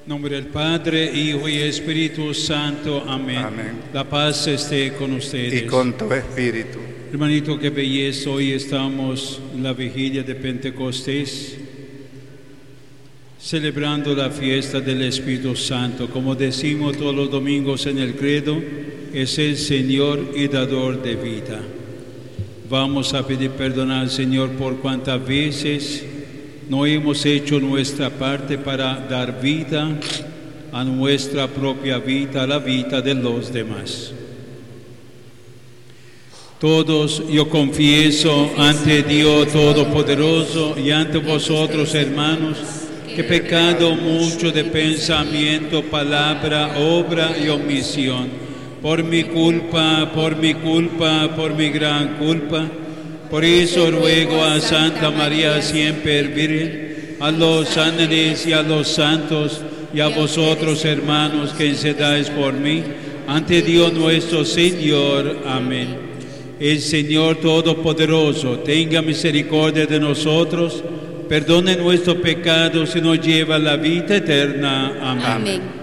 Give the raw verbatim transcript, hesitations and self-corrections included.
En nombre del Padre, Hijo y Espíritu Santo. Amén. Amén. La paz esté con ustedes. Y con tu espíritu. Hermanito, qué belleza. Hoy estamos en la vigilia de Pentecostés, celebrando la fiesta del Espíritu Santo. Como decimos todos los domingos en el credo, es el Señor y dador de vida. Vamos a pedir perdón al Señor por cuantas veces no hemos hecho nuestra parte para dar vida a nuestra propia vida, a la vida de los demás. Todos, yo confieso ante Dios Todopoderoso y ante vosotros, hermanos, que he pecado mucho de pensamiento, palabra, obra y omisión. Por mi culpa, por mi culpa, por mi gran culpa. Por eso ruego a Santa María siempre Virgen, a los ángeles y a los santos, y a vosotros, hermanos, que intercedáis por mí, ante Dios nuestro Señor. Amén. El Señor Todopoderoso tenga misericordia de nosotros, perdone nuestros pecados y nos lleva a la vida eterna. Amén. Amén.